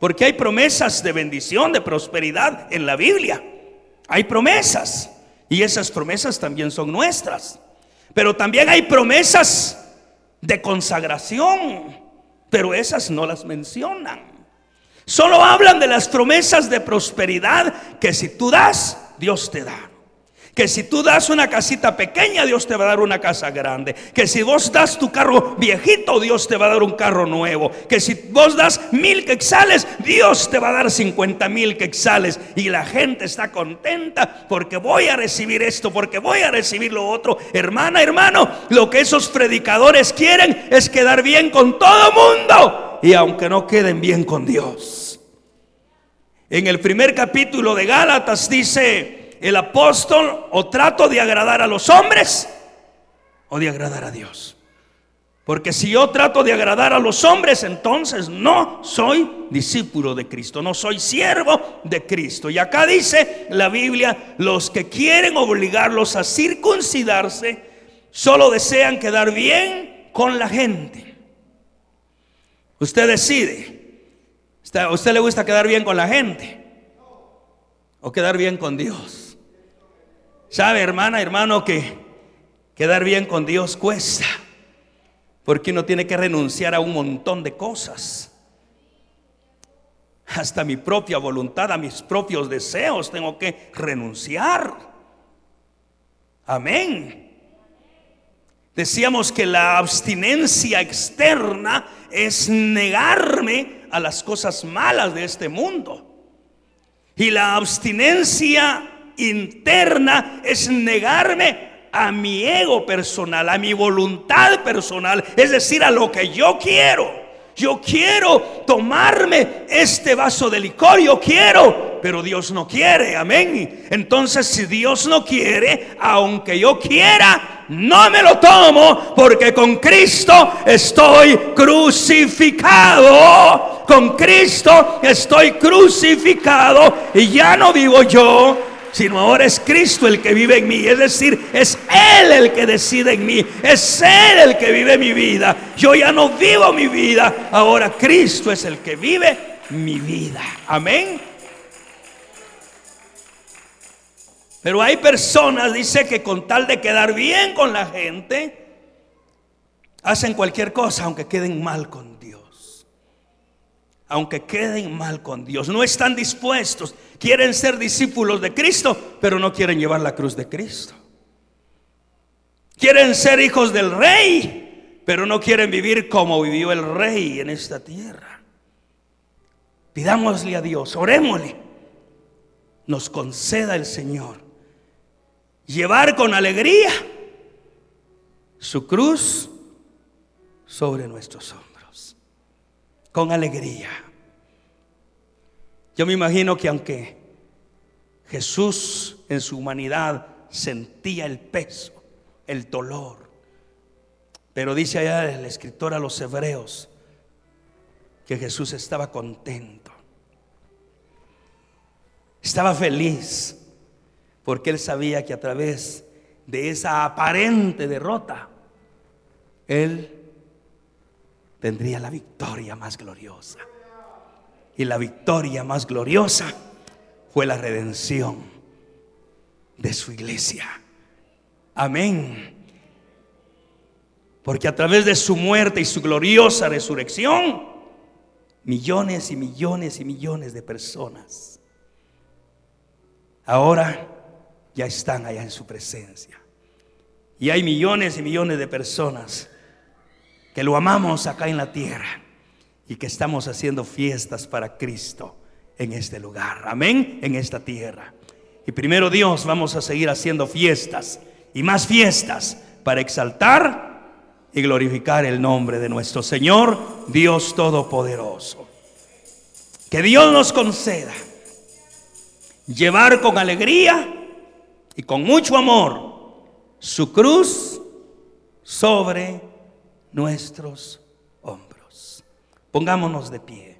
Porque hay promesas de bendición, de prosperidad en la Biblia. Hay promesas, y esas promesas también son nuestras. Pero también hay promesas de consagración, pero esas no las mencionan. Solo hablan de las promesas de prosperidad, que si tú das, Dios te da. Que si tú das una casita pequeña, Dios te va a dar una casa grande. Que si vos das tu carro viejito, Dios te va a dar un carro nuevo. Que si vos das 1000 quetzales, Dios te va a dar 50,000 quetzales. Y la gente está contenta porque voy a recibir esto, porque voy a recibir lo otro. Hermana, hermano, lo que esos predicadores quieren es quedar bien con todo mundo, y aunque no queden bien con Dios. En el primer capítulo de Gálatas dice el apóstol: o trato de agradar a los hombres o de agradar a Dios. Porque si yo trato de agradar a los hombres, entonces no soy discípulo de Cristo, no soy siervo de Cristo. Y acá dice la Biblia: los que quieren obligarlos a circuncidarse solo desean quedar bien con la gente. Usted decide. ¿A usted le gusta quedar bien con la gente o quedar bien con Dios? ¿Sabe, hermana, hermano, que quedar bien con Dios cuesta? Porque uno tiene que renunciar a un montón de cosas. Hasta mi propia voluntad, a mis propios deseos tengo que renunciar. Amén. Decíamos que la abstinencia externa es negarme a las cosas malas de este mundo. Y la abstinencia interna es negarme a mi ego personal, a mi voluntad personal, es decir, a lo que yo quiero. Yo quiero tomarme este vaso de licor, yo quiero, pero Dios no quiere, amén. Entonces, si Dios no quiere, aunque yo quiera, no me lo tomo, porque con Cristo estoy crucificado. Con Cristo estoy crucificado, y ya no vivo yo, sino ahora es Cristo el que vive en mí. Es decir, es Él el que decide en mí, es Él el que vive mi vida. Yo ya no vivo mi vida, ahora Cristo es el que vive mi vida. Amén. Pero hay personas, dice, que con tal de quedar bien con la gente, hacen cualquier cosa aunque queden mal con Dios. Aunque queden mal con Dios, no están dispuestos. Quieren ser discípulos de Cristo, pero no quieren llevar la cruz de Cristo. Quieren ser hijos del Rey, pero no quieren vivir como vivió el Rey en esta tierra. Pidámosle a Dios, orémosle, nos conceda el Señor llevar con alegría su cruz sobre nuestros hombros. Con alegría. Yo me imagino que aunque Jesús en su humanidad sentía el peso, el dolor, pero dice allá el escritor a los hebreos que Jesús estaba contento, estaba feliz, porque él sabía que a través de esa aparente derrota, él tendría la victoria más gloriosa. Y la victoria más gloriosa fue la redención de su iglesia. Amén. Porque a través de su muerte y su gloriosa resurrección, millones y millones y millones de personas ahora ya están allá en su presencia. Y hay millones y millones de personas que lo amamos acá en la tierra y que estamos haciendo fiestas para Cristo en este lugar, amén, en esta tierra. Y primero Dios, vamos a seguir haciendo fiestas y más fiestas para exaltar y glorificar el nombre de nuestro Señor Dios Todopoderoso. Que Dios nos conceda llevar con alegría y con mucho amor su cruz sobre nuestros hombros. Pongámonos de pie.